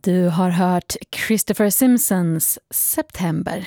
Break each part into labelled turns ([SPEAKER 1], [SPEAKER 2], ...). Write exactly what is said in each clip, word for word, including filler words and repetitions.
[SPEAKER 1] Du har hört Christopher Simpsons September.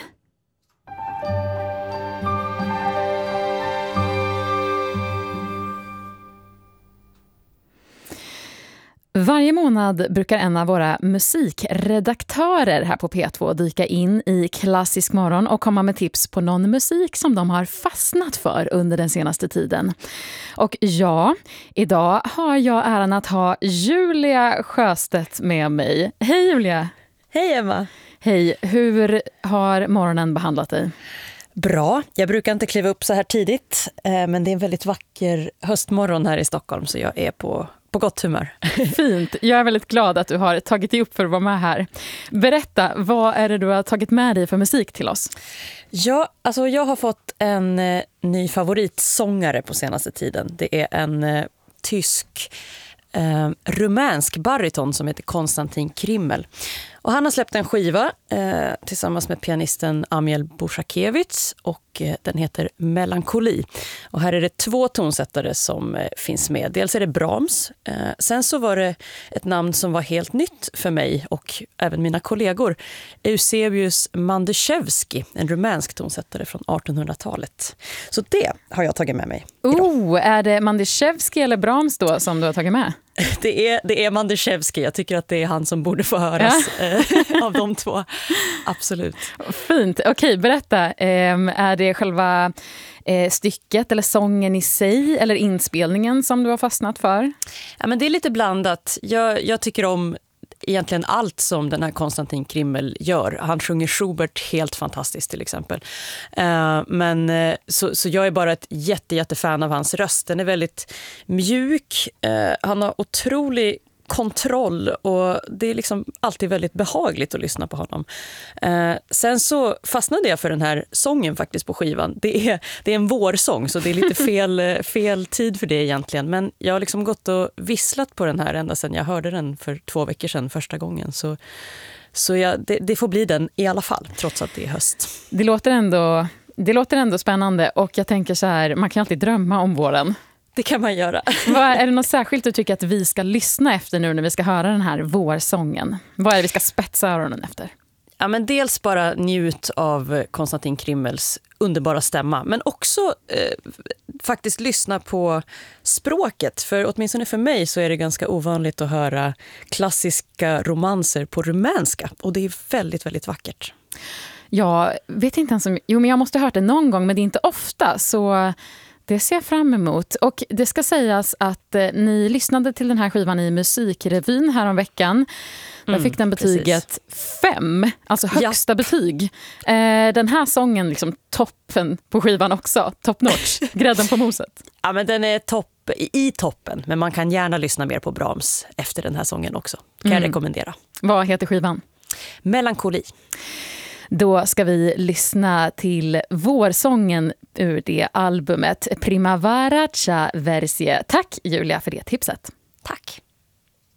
[SPEAKER 1] Varje månad brukar en av våra musikredaktörer här på P två dyka in i Klassisk morgon och komma med tips på någon musik som de har fastnat för under den senaste tiden. Och ja, idag har jag äran att ha Julia Sjöstedt med mig. Hej Julia!
[SPEAKER 2] Hej Emma!
[SPEAKER 1] Hej, hur har morgonen behandlat dig?
[SPEAKER 2] Bra, jag brukar inte kliva upp så här tidigt, men det är en väldigt vacker höstmorgon här i Stockholm så jag är på, på gott humör.
[SPEAKER 1] Fint, jag är väldigt glad att du har tagit dig upp för att vara med här. Berätta, vad är det du har tagit med dig för musik till oss?
[SPEAKER 2] Ja, alltså jag har fått en eh, ny favoritsångare på senaste tiden. Det är en eh, tysk eh, rumänsk bariton som heter Konstantin Krimmel. Och han har släppt en skiva eh, tillsammans med pianisten Amiel Bushakevich och eh, den heter Melankoli. Och här är det två tonsättare som eh, finns med. Dels är det Brahms. Eh, sen så var det ett namn som var helt nytt för mig och även mina kollegor. Eusebius Mandaszewski, en rumänsk tonsättare från artonhundratalet. Så det har jag tagit med mig idag.
[SPEAKER 1] Oh, är det Mandaszewski eller Brahms då som du har tagit med?
[SPEAKER 2] Det är, det är Mandaszewski. Jag tycker att det är han som borde få höras ja. av de två. Absolut.
[SPEAKER 1] Fint. Okej, berätta. Är det själva stycket eller sången i sig eller inspelningen som du har fastnat för?
[SPEAKER 2] Ja, men det är lite blandat. Jag, jag tycker om egentligen allt som den här Konstantin Krimmel gör. Han sjunger Schubert helt fantastiskt till exempel. Uh, men uh, så, så jag är bara ett jätte, jättefan av hans röst. Den är väldigt mjuk. Uh, han har otrolig kontroll och det är liksom alltid väldigt behagligt att lyssna på honom. Eh, sen så fastnade jag för den här sången faktiskt på skivan. Det är, det är en vårsång så det är lite fel, fel tid för det egentligen. Men jag har liksom gått och visslat på den här ända sedan jag hörde den för två veckor sedan första gången. Så, så jag, det, det får bli den i alla fall, trots att det är höst.
[SPEAKER 1] Det låter ändå, det låter ändå spännande och jag tänker så här, man kan alltid drömma om våren.
[SPEAKER 2] Det kan man göra.
[SPEAKER 1] Vad, är det något särskilt du tycker att vi ska lyssna efter nu när vi ska höra den här vårsången? Vad är det vi ska spetsa öronen efter?
[SPEAKER 2] Ja, men dels bara njut av Konstantin Krimmels underbara stämma. Men också eh, faktiskt lyssna på språket. För åtminstone för mig så är det ganska ovanligt att höra klassiska romanser på rumänska. Och det är väldigt, väldigt vackert.
[SPEAKER 1] Jag vet inte ens om... Jo, men jag måste ha hört det någon gång, men det är inte ofta. Så... Det ser jag fram emot. Och det ska sägas att eh, ni lyssnade till den här skivan i Musikrevyn här om veckan. Där mm, fick den betyget precis. fem, alltså högsta ja. betyg. Eh, den här sången, liksom toppen på skivan också, top notch, grädden på moset.
[SPEAKER 2] Ja, men den är topp i toppen, men man kan gärna lyssna mer på Brahms efter den här sången också. Kan mm. jag rekommendera.
[SPEAKER 1] Vad heter skivan?
[SPEAKER 2] Melankoli.
[SPEAKER 1] Då ska vi lyssna till vårsången ur det albumet Primavera Cha Versie. Tack Julia för det tipset.
[SPEAKER 2] Tack.